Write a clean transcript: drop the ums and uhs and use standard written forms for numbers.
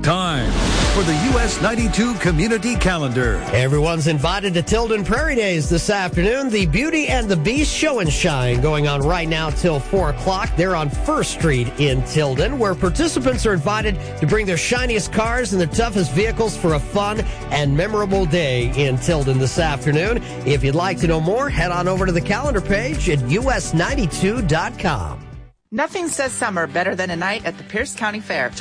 time for the US 92 Community Calendar. Everyone's invited to Tilden Prairie Days this afternoon. The Beauty and the Beast Show and Shine going on right now till 4 o'clock. They're on First Street in Tilden, where participants are invited to bring their shiniest cars and their toughest vehicles for a fun and memorable day in Tilden this afternoon. If you'd like to know more, head on over to the calendar page at us92.com. Nothing says summer better than a night at the Pierce County Fair.